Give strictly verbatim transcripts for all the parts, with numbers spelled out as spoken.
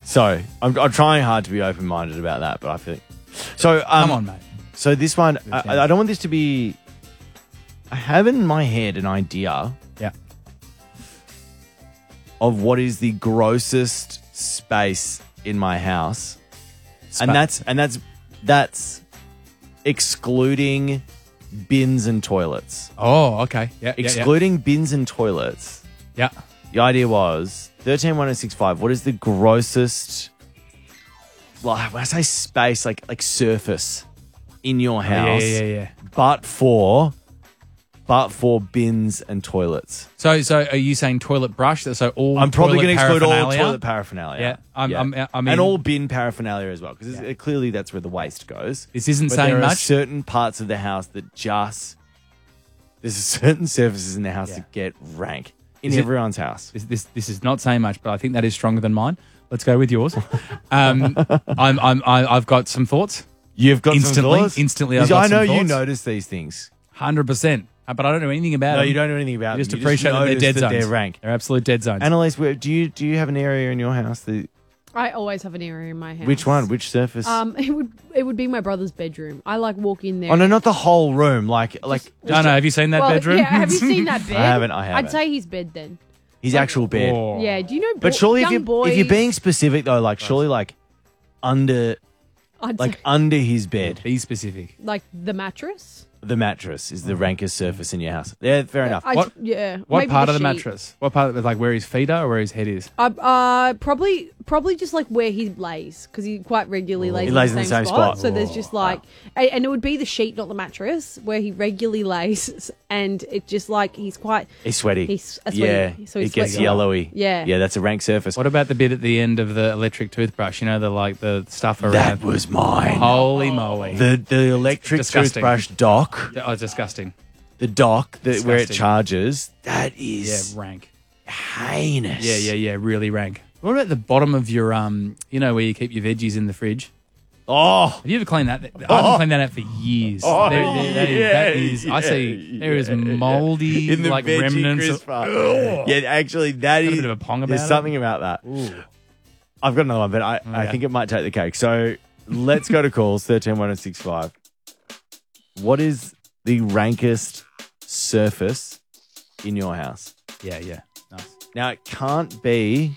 So I'm, I'm trying hard to be open-minded about that, but I feel so. Um, Come on, mate. So this one, I, I don't want this to be. I have in my head an idea. Yeah. Of what is the grossest space in my house, Spa- and that's and that's that's excluding bins and toilets. Oh, okay. Yeah. Excluding yeah, yeah. bins and toilets. Yeah. The idea was thirteen one oh six five. What is the grossest? Well, when I say space, like like surface in your house, yeah, yeah, yeah, yeah. but for. But for bins and toilets. So, so are you saying toilet brush? So all I'm probably going to exclude all toilet paraphernalia. Yeah, I'm, yeah. I'm, I mean, and all bin paraphernalia as well, because yeah. clearly that's where the waste goes. This isn't but saying there much. Are certain parts of the house that just there's certain surfaces in the house yeah. that get rank in is everyone's it, house. This, this this is not saying much, but I think that is stronger than mine. Let's go with yours. um, I'm, I'm, I've got some thoughts. You've got instantly, some thoughts? Instantly, I've got I know some you thoughts. notice these things. one hundred percent. But I don't know anything about no, them. No, you don't know anything about you them. Just appreciate you just that they're dead that zones. They're rank. They're absolute dead zones. Annalise, where, do you do you have an area in your house that? I always have an area in my house. Which one? Which surface? Um, it would it would be my brother's bedroom. I like walk in there. Oh no, not the whole room. Like just, like. No, no. Have you seen that well, bedroom? Yeah, have you seen that bed? I haven't. I haven't. I'd say his bed then. His like, actual bed. Oh. Yeah. Do you know? But surely, young if you're boys, if you're being specific though, like surely like under, I'd like say, under his bed, be specific. Like the mattress. The mattress is the rankest surface in your house. Yeah, fair enough. I, what? Yeah. What maybe part the of the sheet. mattress? What part of it? Like where his feet are or where his head is? Uh, uh probably probably just like where he lays because he quite regularly lays, He lays in the in same, the same spot. spot. So there's just like, and, and it would be the sheet, not the mattress, where he regularly lays, and it just like he's quite. He's sweaty. He's a sweaty, yeah, so he's it gets sweaty. yellowy. Yeah, yeah, that's a rank surface. What about the bit at the end of the electric toothbrush? You know, the like the stuff around. That was mine. Holy moly! The the electric Disgusting. toothbrush dock. Oh, it's disgusting. The dock that where it Disgusting. charges. That is Yeah, rank. heinous. Yeah, yeah, yeah. Really rank. What about the bottom of your um? You know where you keep your veggies in the fridge? Oh, Have you ever cleaned that? I haven't cleaned that out for years. Oh, There- there- that is, yeah, that is I yeah, see there is yeah, mouldy in the like veggie remnants. Of, crisper. Yeah, actually, that Got a is. bit of a pong There's about it. something about that. I've got another one, but I, I Okay. think it might take the cake. So let's go to calls thirteen one oh six five. What is the rankest surface in your house? yeah, yeah. Nice. Now it can't be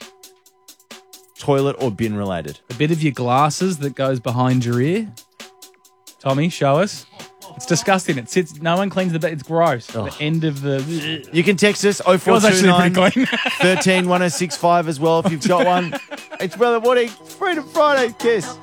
toilet or bin related. A bit of your glasses that goes behind your ear. Tommy, show us. It's disgusting. It sits. No one cleans the bed. It's gross. The end of the. You can text us oh four Yours two actually nine pretty clean. thirteen one oh six five as well if you've got one. It's Brother Woody. Freedom Friday. Kiss.